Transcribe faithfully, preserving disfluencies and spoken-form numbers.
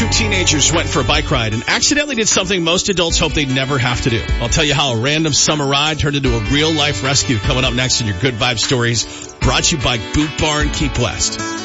Two teenagers went for a bike ride and accidentally did something most adults hope they'd never have to do. I'll tell you how a random summer ride turned into a real-life rescue coming up next in your Good Vibe Stories, brought to you by Boot Barn Keep West.